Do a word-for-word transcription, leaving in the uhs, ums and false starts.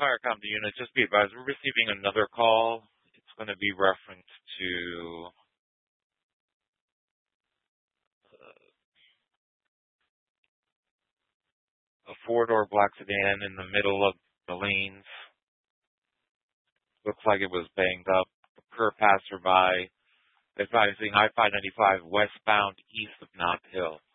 Fire Company unit, just be advised, we're receiving another call. It's going to be reference to a four-door black sedan in the middle of the lanes. Looks like it was banged up. Per passerby, advising I five ninety-five westbound east of Knott Hill.